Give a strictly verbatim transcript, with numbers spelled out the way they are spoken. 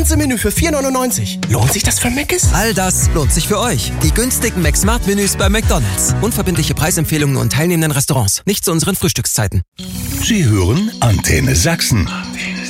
ganze Menü für vier neunundneunzig. Lohnt sich das für Mc's? All das lohnt sich für euch. Die günstigen McSmart-Menüs bei McDonald's. Unverbindliche Preisempfehlungen und teilnehmenden Restaurants. Nicht zu unseren Frühstückszeiten. Sie hören Antenne Sachsen. Antenne.